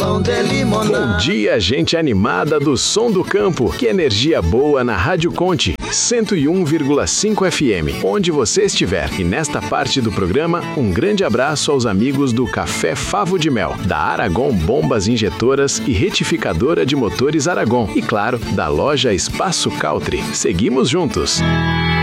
balão de limonada. Bom dia, gente animada do Som do Campo. Que energia boa na Rádio Conte 101,5 FM, onde você estiver. E nesta parte do programa, um grande abraço aos amigos do Café Favo de Mel, da Aragon Bombas Injetoras e Retificadora de Motores Aragon. E claro, da loja Espaço Cautri. Seguimos juntos.